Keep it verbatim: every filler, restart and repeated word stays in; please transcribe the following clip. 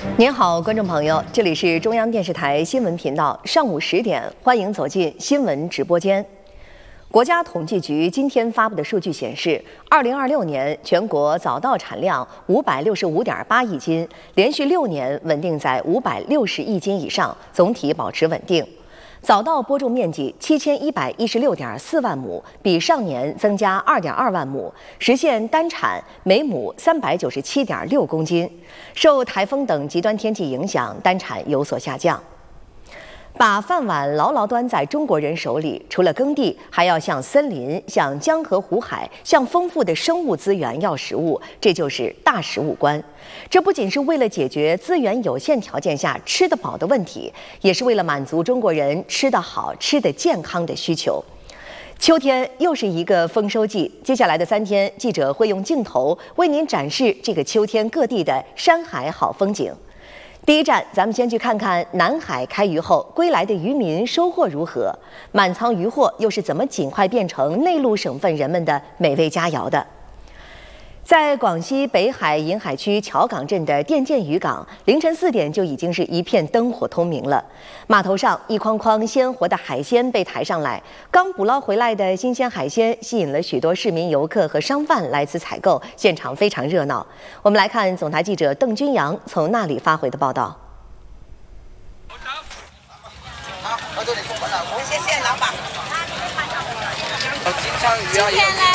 您好，观众朋友，这里是中央电视台新闻频道，上午十点，欢迎走进新闻直播间。国家统计局今天发布的数据显示，二零二六年全国早稻产量五百六十五点八亿斤，连续六年稳定在五百六十亿斤以上，总体保持稳定。早稻播种面积七千一百一十六点四万亩，比上年增加二点二万亩，实现单产每亩三百九十七点六公斤。受台风等极端天气影响，单产有所下降。把饭碗牢牢端在中国人手里，除了耕地，还要向森林、向江河湖海、向丰富的生物资源要食物，这就是大食物观。这不仅是为了解决资源有限条件下吃得饱的问题，也是为了满足中国人吃得好、吃得健康的需求。秋天又是一个丰收季，接下来的三天，记者会用镜头为您展示这个秋天各地的山海好风景。第一站，咱们先去看看南海开渔后归来的渔民收获如何，满仓渔获又是怎么尽快变成内陆省份人们的美味佳肴的。在广西北海银海区桥港镇的电建渔港，凌晨四点就已经是一片灯火通明了。码头上一筐筐鲜活的海鲜被抬上来，刚捕捞回来的新鲜海鲜吸引了许多市民游客和商贩来此采购，现场非常热闹。我们来看总台记者邓君阳从那里发回的报道。 好，到这里过来了，谢谢老板。 今天呢，